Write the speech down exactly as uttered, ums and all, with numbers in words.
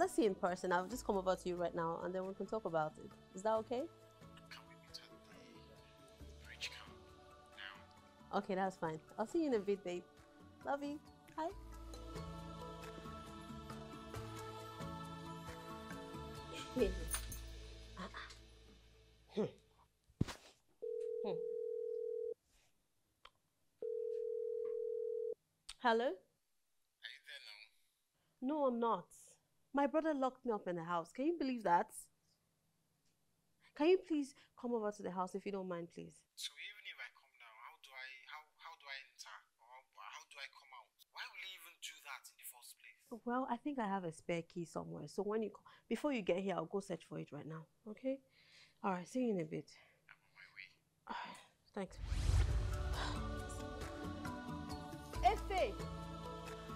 let's see in person. I'll just come over to you right now and then we can talk about it. Is that okay? Can we meet at the bridge camp now? Okay, that's fine. I'll see you in a bit, babe. Love you. Bye. Hello? Are you there now? No, I'm not. My brother locked me up in the house. Can you believe that? Can you please come over to the house if you don't mind, please? So even if I come now, how do I how how do I enter? Or how do I come out? Why will you even do that in the first place? Well, I think I have a spare key somewhere. So when you before you get here, I'll go search for it right now. Okay? All right. See you in a bit. I'm on my way. Thanks. Efe!